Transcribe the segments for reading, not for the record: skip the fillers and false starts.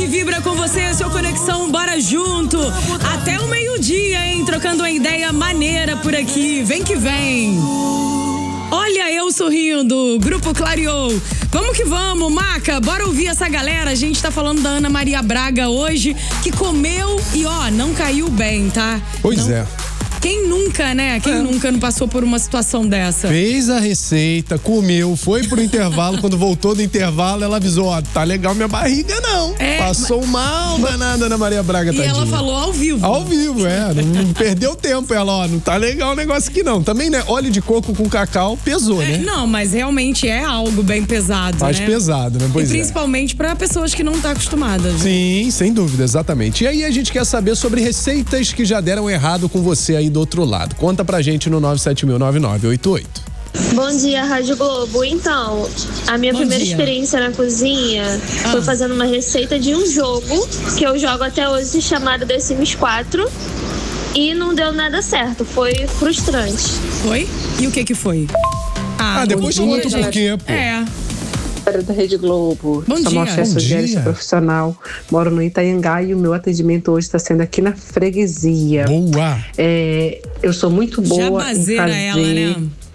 vibra com você, seu Conexão, bora junto. Até o meio-dia, hein? Trocando uma ideia maneira por aqui. Vem que vem. Olha eu sorrindo, Grupo Clareou. Vamos que vamos, Maca, bora ouvir essa galera. A gente tá falando da Ana Maria Braga hoje, que comeu e não caiu bem, tá? Pois é. Quem nunca, né? Quem nunca não passou por uma situação dessa? Fez a receita, comeu, foi pro intervalo. Quando voltou do intervalo, ela avisou: tá legal minha barriga, não. Passou mal danada Ana Maria Braga, tadinha. E ela falou ao vivo. Ao vivo, não perdeu tempo. Ela, não tá legal o negócio aqui não. Também, né, óleo de coco com cacau pesou, né? Não, mas realmente é algo bem pesado, Mais né? pesado, né? Pois e principalmente pra pessoas que não tá acostumadas. Sim, sem dúvida, exatamente. E aí a gente quer saber sobre receitas que já deram errado com você aí do outro lado. Conta pra gente no 970009988. Bom dia, Rádio Globo. Então, a minha primeira experiência na cozinha foi fazendo uma receita de um jogo que eu jogo até hoje, chamado The Sims 4, e não deu nada certo. Foi frustrante. Foi? E o que foi? Depois conta o porquê, pô. Da Rede Globo. Bom Sou dia. uma chefe gerente profissional, moro no Itanhangá e o meu atendimento hoje está sendo aqui na freguesia. Boa! Eu sou muito boa em fazer ela, né?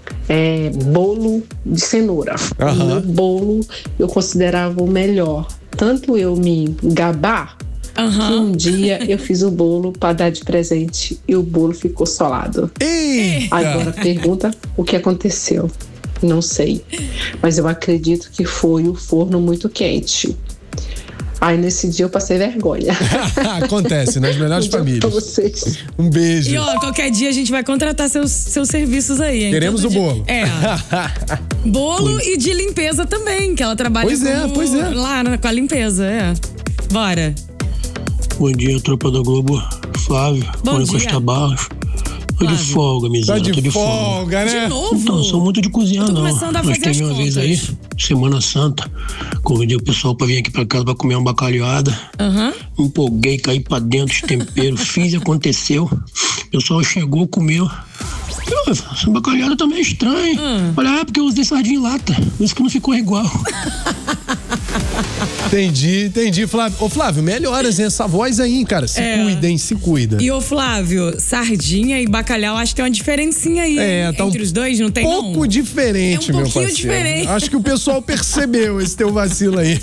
Bolo de cenoura. O meu bolo eu considerava o melhor. Tanto eu me gabar que um dia eu fiz o bolo para dar de presente e o bolo ficou solado. Eita! Agora pergunta o que aconteceu. Não sei, mas eu acredito que foi o forno muito quente. Aí nesse dia eu passei vergonha. Acontece nas melhores famílias. Pra vocês. Um beijo. E qualquer dia a gente vai contratar seus serviços aí, hein? Queremos o bolo. Bolo e de limpeza também, que ela trabalha lá com a limpeza, Bora. Bom dia, tropa da Globo. Flávio, Bom dia. Costa Barros. Tô de folga, miséria. Tá de tô de folga, né? De novo? Não, não sou muito de cozinhar, não. Começando a Mas fazer as teve uma vez aí, Semana Santa, convidei o pessoal pra vir aqui pra casa pra comer uma bacalhada. Me empolguei, caí pra dentro, os temperos, fiz e aconteceu. O pessoal chegou, comeu. Essa bacalhada tá meio estranha. Olha, porque eu usei sardinha em lata. Por isso que não ficou igual. Entendi, Flávio. Ô, Flávio, melhoras essa voz aí, cara. Se cuida, hein? Se cuida. E, Flávio, sardinha e bacalhau, acho que tem uma diferencinha aí. Tá entre os dois, não tem pouco diferente, meu parceiro. Diferente. Acho que o pessoal percebeu esse teu vacilo aí.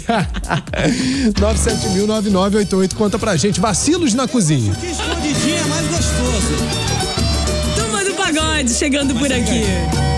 970009988, conta pra gente. Vacilos na cozinha. Que escondidinho é mais gostoso. Turma do Pagode chegando por aqui.